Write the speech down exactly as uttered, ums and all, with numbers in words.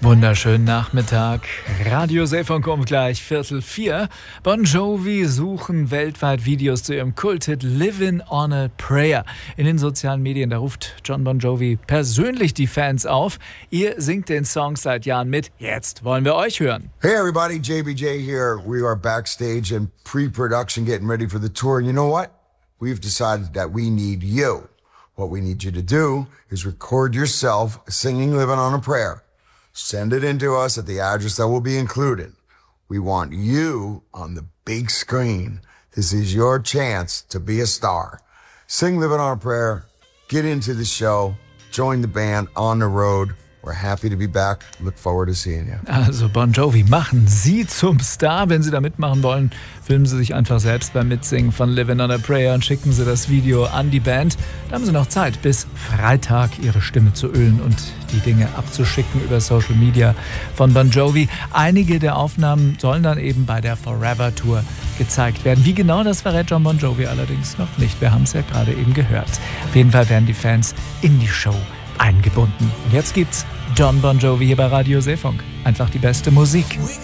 Wunderschönen Nachmittag. Radio Seefunk kommt gleich Viertel vier. Bon Jovi suchen weltweit Videos zu ihrem Kulthit Livin' on a Prayer. In den sozialen Medien, da ruft John Bon Jovi persönlich die Fans auf. Ihr singt den Song seit Jahren mit. Jetzt wollen wir euch hören. Hey everybody, J B J here. We are backstage in pre-production getting ready for the tour. And you know what? We've decided that we need you. What we need you to do is record yourself singing Livin' on a Prayer. Send it in to us at the address that will be included. We want you on the big screen. This is your chance to be a star. Sing Livin' on a Prayer, get into the show, join the band on the road. We're happy to be back. Look forward to seeing you. Also Bon Jovi, machen Sie zum Star. Wenn Sie da mitmachen wollen, filmen Sie sich einfach selbst beim Mitsingen von Livin' on a Prayer und schicken Sie das Video an die Band. Da haben Sie noch Zeit, bis Freitag Ihre Stimme zu ölen und die Dinge abzuschicken über Social Media von Bon Jovi. Einige der Aufnahmen sollen dann eben bei der Forever Tour gezeigt werden. Wie genau, das verrät John Bon Jovi allerdings noch nicht. Wir haben es ja gerade eben gehört. Auf jeden Fall werden die Fans in die Show eingebunden. Und jetzt gibt's John Bon Jovi hier bei Radio Seefunk. Einfach die beste Musik.